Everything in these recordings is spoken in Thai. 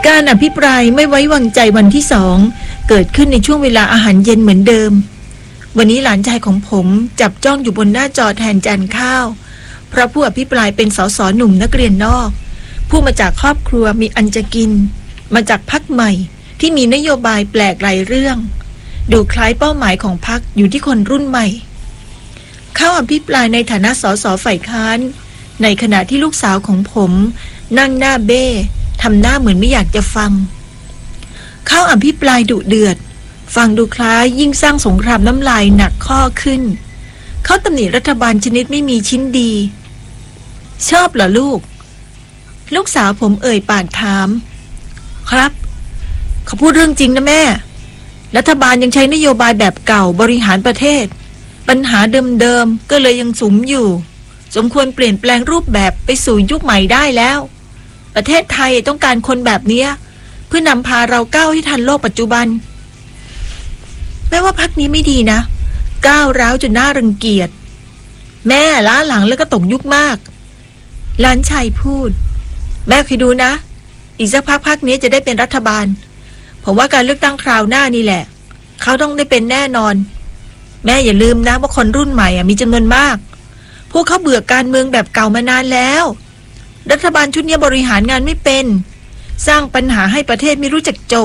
การอภิปรายไม่ไว้วางใจวันที่2เกิดขึ้นในช่วงเวลาอาหารเย็นเหมือนเดิมวันนี้หลานชายของผมจับจ้องอยู่บนหน้าจอแทนจานข้าวเพราะผู้อภิปรายเป็นสสหนุ่มนักเรียนนอกผู้มาจากครอบครัวมีอันจะกินมาจากพรรคใหม่ที่มีนโยบายแปลกหลายเรื่องดูคล้ายเป้าหมายของพรรคอยู่ที่คนรุ่นใหม่เข้าอภิปรายในฐานะสสฝ่ายค้านในขณะที่ลูกสาวของผมนั่งหน้าเบ้ทำหน้าเหมือนไม่อยากจะฟังเข้าอภิปรายดุเดือดฟังดูคล้ายยิ่งสร้างสงครามน้ำลายหนักข้อขึ้นเขาตำหนิรัฐบาลชนิดไม่มีชิ้นดีชอบเหรอลูกสาวผมเอ่ยปากถามครับเขาพูดเรื่องจริงนะแม่รัฐบาลยังใช้นโยบายแบบเก่าบริหารประเทศปัญหาเดิมๆก็เลยยังสุมอยู่สมควรเปลี่ยนแปลงรูปแบบไปสู่ยุคใหม่ได้แล้วประเทศไทยต้องการคนแบบนี้เพื่อนำพาเราก้าวให้ทันโลกปัจจุบันแม้ว่าพรรคนี้ไม่ดีนะก้าวร้าวจนน่ารังเกียจแม่ล้าหลังแล้วก็ตกยุคมากหลานชายพูดแม่คอยดูนะอีกสักพักพรรคนี้จะได้เป็นรัฐบาลผมว่าการเลือกตั้งคราวหน้านี่แหละเขาต้องได้เป็นแน่นอนแม่อย่าลืมนะว่าคนรุ่นใหม่มีจำนวนมากพวกเขาเบื่อการเมืองแบบเก่ามานานแล้วรัฐบาลชุดนี้บริหารงานไม่เป็นสร้างปัญหาให้ประเทศไม่รู้จักจบ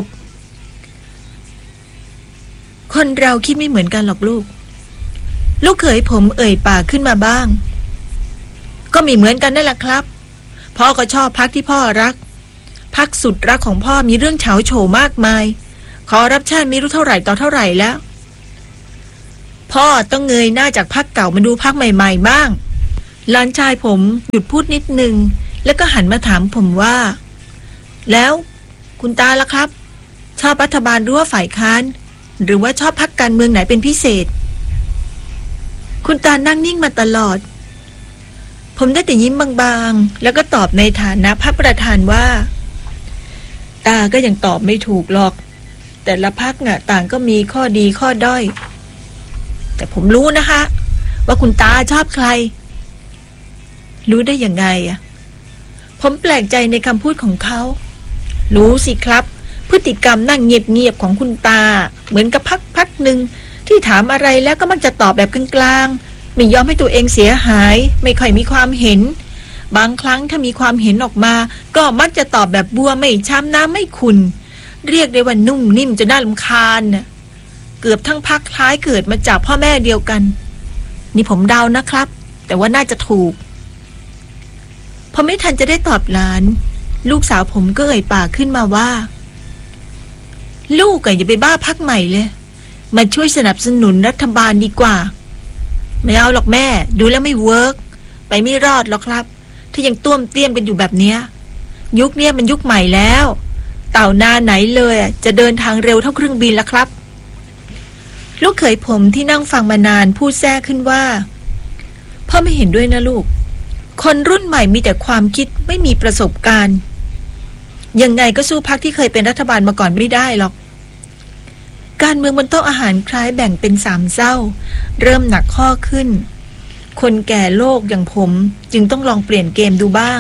คนเราคิดไม่เหมือนกันหรอกลูกเขยผมเอ่ยปากขึ้นมาบ้างก็มีเหมือนกันนั่นแหละครับพ่อก็ชอบพรรคที่พ่อรักพรรคสุดรักของพ่อมีเรื่องเฉาโฉมากมายขอรับชาติไม่รู้เท่าไหร่ต่อเท่าไหร่แล้วพ่อต้องเงยหน้าจากพรรคเก่ามาดูพรรคใหม่ๆบ้างหลานชายผมหยุดพูดนิดนึงแล้วก็หันมาถามผมว่าแล้วคุณตาล่ะครับชอบรัฐบาลหรือว่าฝ่ายค้านหรือว่าชอบพรรคการเมืองไหนเป็นพิเศษคุณตานั่งนิ่งมาตลอดผมได้แต่ยิ้มบางๆแล้วก็ตอบในฐานะพระประธานว่าตาก็ยังตอบไม่ถูกหรอกแต่ละพรรคต่างก็มีข้อดีข้อด้อยแต่ผมรู้นะคะว่าคุณตาชอบใครรู้ได้ยังไงผมแปลกใจในคำพูดของเขารู้สิครับพฤติกรรมนั่งเงียบๆของคุณตาเหมือนกับพักหนึ่งที่ถามอะไรแล้วก็มักจะตอบแบบกลางๆไม่ยอมให้ตัวเองเสียหายไม่ค่อยมีความเห็นบางครั้งถ้ามีความเห็นออกมาก็มักจะตอบแบบบัวไม่ช้ำน้ำไม่ขุ่นเรียกได้ว่านุ่มนิ่มจนน่ารำคาญเกือบทั้งพรรคคล้ายเกิดมาจากพ่อแม่เดียวกันนี่ผมเดานะครับแต่ว่าน่าจะถูกพอไม่ทันจะได้ตอบหลานลูกสาวผมก็เอ่ยปากขึ้นมาว่าลูกอย่าไปบ้าพรรคใหม่เลยมาช่วยสนับสนุนรัฐบาลดีกว่าไม่เอาหรอกแม่ดูแล้วไม่เวิร์กไปไม่รอดหรอกครับถ้ายังต้วมเตี้ยมกันอยู่แบบเนี้ยยุคนี้มันยุคใหม่แล้วเต่านาไหนเลยจะเดินทางเร็วเท่าเครื่องบินละครับลูกเขยผมที่นั่งฟังมานานพูดแทรกขึ้นว่าพ่อไม่เห็นด้วยนะลูกคนรุ่นใหม่มีแต่ความคิดไม่มีประสบการณ์ยังไงก็สู้พรรคที่เคยเป็นรัฐบาลมาก่อนไม่ได้หรอกการเมืองบนโต๊ะอาหารคล้ายแบ่งเป็น3เศร้าเริ่มหนักข้อขึ้นคนแก่โลกอย่างผมจึงต้องลองเปลี่ยนเกมดูบ้าง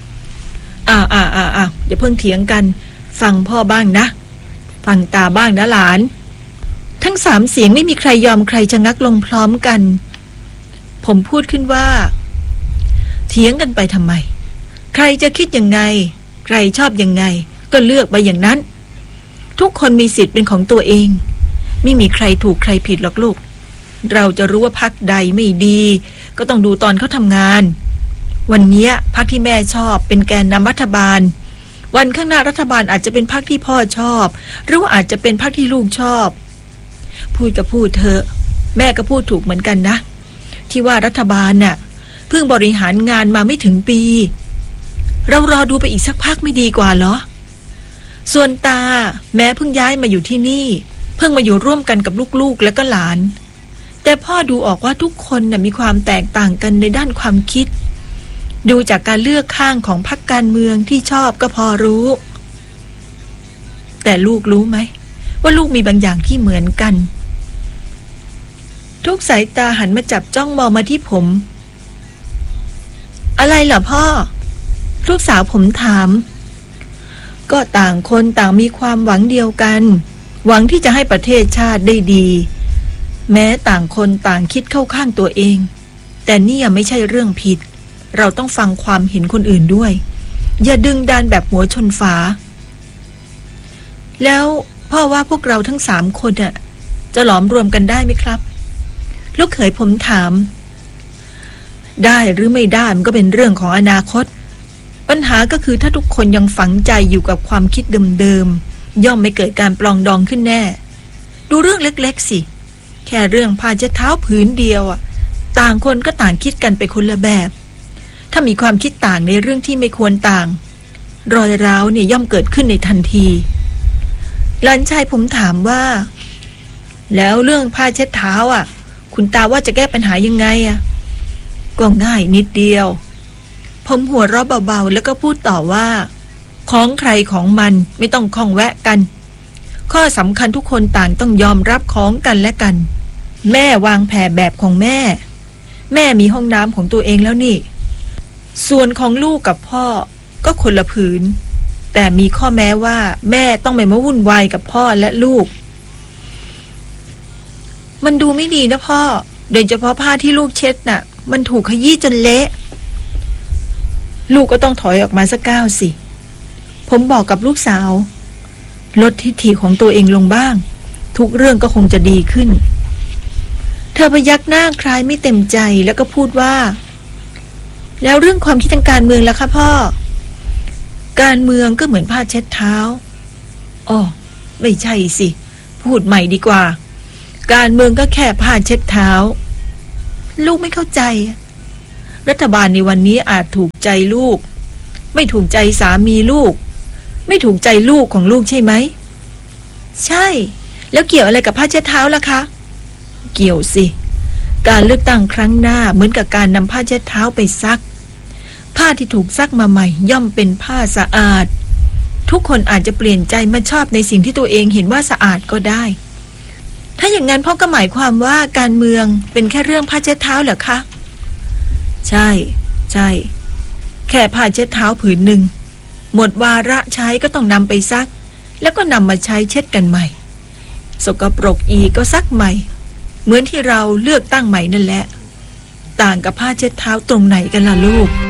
อย่าเพิ่งเถียงกันฟังพ่อบ้างนะฟังตาบ้างนะหลานทั้ง3เสียงไม่มีใครยอมใครชะงักลงพร้อมกันผมพูดขึ้นว่าเถียงกันไปทำไมใครจะคิดยังไงใครชอบยังไงก็เลือกไปอย่างนั้นทุกคนมีสิทธิ์เป็นของตัวเองไม่มีใครถูกใครผิดหรอกลูกเราจะรู้ว่าพรรคใดไม่ดีก็ต้องดูตอนเขาทำงานวันนี้พรรคที่แม่ชอบเป็นแกนนำรัฐบาลวันข้างหน้ารัฐบาลอาจจะเป็นพรรคที่พ่อชอบหรือว่าอาจจะเป็นพรรคที่ลูกชอบพูดก็พูดเถอะแม่ก็พูดถูกเหมือนกันนะที่ว่ารัฐบาลเพิ่งบริหารงานมาไม่ถึงปีเรารอดูไปอีกสักพักไม่ดีกว่าเหรอส่วนตาแม้เพิ่งย้ายมาอยู่ที่นี่เพิ่งมาอยู่ร่วมกันกับลูกๆและก็หลานแต่พ่อดูออกว่าทุกคนมีความแตกต่างกันในด้านความคิดดูจากการเลือกข้างของพรรคการเมืองที่ชอบก็พอรู้แต่ลูกรู้ไหมว่าลูกมีบางอย่างที่เหมือนกันทุกสายตาหันมาจับจ้องมองมาที่ผมอะไรเหรอพ่อลูกสาวผมถามก็ต่างคนต่างมีความหวังเดียวกันหวังที่จะให้ประเทศชาติได้ดีแม้ต่างคนต่างคิดเข้าข้างตัวเองแต่นี่ไม่ใช่เรื่องผิดเราต้องฟังความเห็นคนอื่นด้วยอย่าดึงดันแบบหัวชนฝาแล้วพ่อว่าพวกเราทั้ง3 คนจะหลอมรวมกันได้ไหมครับลูกเขยผมถามได้หรือไม่ได้มันก็เป็นเรื่องของอนาคตปัญหาก็คือถ้าทุกคนยังฝังใจอยู่กับความคิดเดิมๆย่อมไม่เกิดการปลองดองขึ้นแน่ดูเรื่องเล็กๆสิแค่เรื่องผ้าเช็ดเท้าผืนเดียวต่างคนก็ต่างคิดกันไปคนละแบบถ้ามีความคิดต่างในเรื่องที่ไม่ควรต่างรอยร้าวเนี่ยย่อมเกิดขึ้นในทันทีหลานชายผมถามว่าแล้วเรื่องผ้าเช็ดเท้าคุณตาว่าจะแก้ปัญหายังไงก็ง่ายนิดเดียวผมหัวเราะเบาๆแล้วก็พูดต่อว่าของใครของมันไม่ต้องข้องแวะกันข้อสำคัญทุกคนต่างต้องยอมรับของกันและกันแม่วางแผนแบบของแม่มีห้องน้ำของตัวเองแล้วนี่ส่วนของลูกกับพ่อก็คนละผืนแต่มีข้อแม้ว่าแม่ต้องไม่มาวุ่นวายกับพ่อและลูกมันดูไม่ดีนะพ่อโดยเฉพาะผ้าที่ลูกเช็ดน่ะมันถูกขยี้จนเละลูกก็ต้องถอยออกมาสักก้าวสิผมบอกกับลูกสาวลดทิฐิของตัวเองลงบ้างทุกเรื่องก็คงจะดีขึ้นเธอพยักหน้าคล้ายไม่เต็มใจแล้วก็พูดว่าแล้วเรื่องความคิดทางการเมืองล่ะคะพ่อการเมืองก็เหมือนผ้าเช็ดเท้าอ๋อไม่ใช่สิพูดใหม่ดีกว่าการเมืองก็แค่ผ้าเช็ดเท้าลูกไม่เข้าใจรัฐบาลในวันนี้อาจถูกใจลูกไม่ถูกใจสามีลูกไม่ถูกใจลูกของลูกใช่ไหมใช่แล้วเกี่ยวอะไรกับผ้าเช็ดเท้าล่ะคะเกี่ยวสิการเลือกตั้งครั้งหน้าเหมือนกับการนำผ้าเช็ดเท้าไปซักผ้าที่ถูกซักมาใหม่ย่อมเป็นผ้าสะอาดทุกคนอาจจะเปลี่ยนใจมาชอบในสิ่งที่ตัวเองเห็นว่าสะอาดก็ได้ถ้าอย่างนั้นพ่อก็หมายความว่าการเมืองเป็นแค่เรื่องผ้าเช็ดเท้าเหรอคะใช่แค่ผ้าเช็ดเท้าผืนหนึ่งหมดวาระใช้ก็ต้องนำไปซักแล้วก็นำมาใช้เช็ดกันใหม่สกปรกอีกก็ซักใหม่เหมือนที่เราเลือกตั้งใหม่นั่นแหละต่างกับผ้าเช็ดเท้าตรงไหนกันล่ะลูก